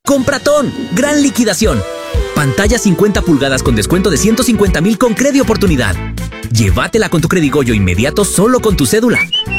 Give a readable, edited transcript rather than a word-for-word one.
Compratón, gran liquidación. Pantalla 50 pulgadas con descuento de 150,000 con Credi Oportunidad. Llévatela con tu Credigoyo inmediato solo con tu cédula.